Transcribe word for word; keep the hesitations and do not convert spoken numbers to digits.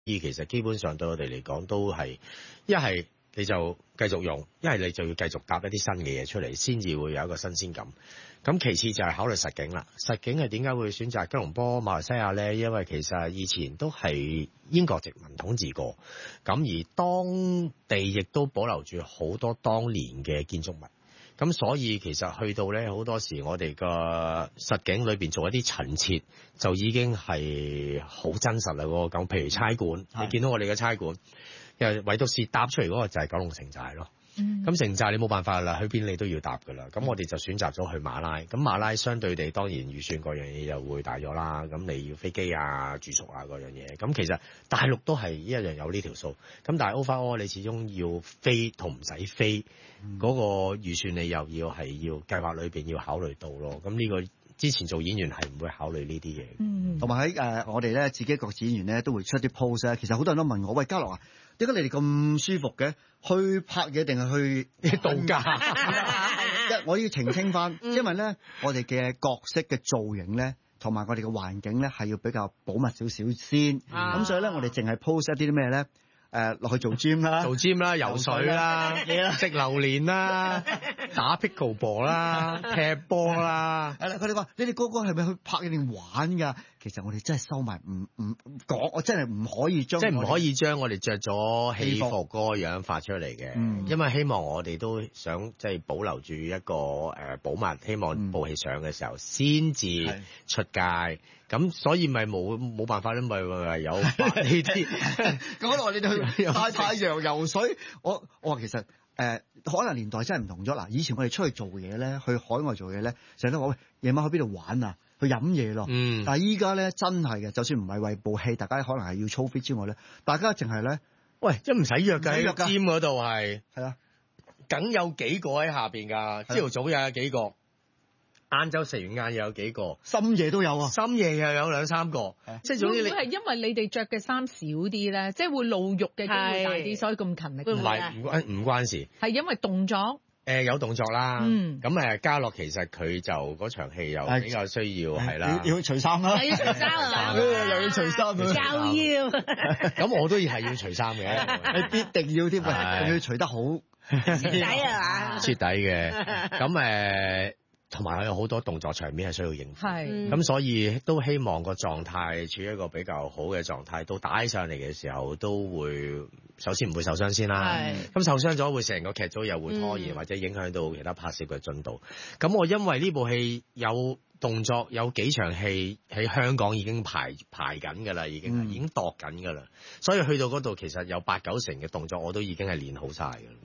其實基本上對我哋嚟講都係一係你就繼續用，一係你就要繼續搭一啲新嘅嘢出嚟，先至會有一個新鮮感。咁其次就係考慮實景啦。實景係點解會選擇吉隆坡、馬來西亞呢？因為其實以前都係英國殖民統治過，咁而當地亦都保留住好多當年嘅建築物。咁所以其實去到咧，好多時我哋個實景裏邊做一啲陳設，就已經係好真實啦。嗰個咁，譬如差館，你見到我哋嘅差館，因為唯獨是搭出嚟嗰個就係九龍城寨咯。咁、嗯、城寨你冇辦法啦，去邊你都要搭噶啦。咁我哋就選擇咗去馬拉。咁馬拉相對地當然預算嗰樣嘢又會大咗啦。咁你要飛機啊、住宿啊嗰樣嘢。咁其實大陸都係一樣有呢條數。咁但係 overall 你始終要飛同唔使飛嗰、嗯嗰個預算，你又要係要計劃裏邊要考慮到咯。咁呢個之前做演員係唔會考慮呢啲嘢。 嗯，同埋喺誒我哋咧自己各自演員咧都會出啲 post 咧。其實好多人都問我，喂嘉樂啊，點解你哋咁舒服嘅？去拍嘢定係去度假？一我要澄清翻，因為咧我哋嘅角色嘅造型咧，同埋我哋嘅環境咧係要比較保密少少先。咁、啊、所以咧我哋淨係 post 一啲啲咩咧？誒落去做 gym 啦，做 gym 啦，游水啦，食榴蓮啦，打 pickleball 啦，踢波啦。係啦，佢哋話：你哋個個係咪去拍嘢定玩㗎？其實我哋真係收埋，唔唔講，我真係唔可以將，即係唔可以將我哋着咗戲服嗰個樣發出嚟嘅、嗯。因為希望我哋都想即係保留住一個誒、呃、保密，希望部戲上嘅時候先至出街。咁所以咪冇冇辦法咧，咪咪有呢啲。咁我話你哋去曬太陽、游水，我我話其實誒、呃、可能年代真係唔同咗。嗱，以前我哋出去做嘢咧，去海外做嘢咧，成日都話喂，夜晚去邊度玩啊？去飲嘢咯。嗯。但係依家咧真係嘅，就算唔係為部戲，大家可能係要操 fit 之外咧，大家淨係咧，喂，即係唔使約㗎，喺個 gym 嗰度係係啊，梗有幾個喺下邊㗎，朝頭早又有幾個。晏晝食完晏又有幾個，深夜都有啊，深夜又有兩三個，即係總之你係因為你哋着嘅衫少啲咧，即係會露肉嘅機會大啲，所以咁勤力。唔係唔關唔關事，係因為動作。誒、呃、有動作啦，咁誒嘉樂其實佢就嗰場戲又比較需要係啦，要除衫啦，又要除衫啊，又要除衫，又要。咁我都係要除衫嘅，你必定要添，仲要除得好徹底啊嘛，徹底嘅。咁誒。同埋有好多動作場面係需要應付，咁所以都希望個狀態處於一個比較好嘅狀態，到打起上嚟嘅時候都會首先唔會受傷先啦。咁受傷咗會成個劇組又會拖延、嗯、或者影響到其他拍攝嘅進度。咁我因為呢部戲有動作，有幾場戲喺香港已經排排緊㗎啦，已經、嗯、已經度緊㗎啦，所以去到嗰度其實有八九成嘅動作我都已經係練好晒㗎啦。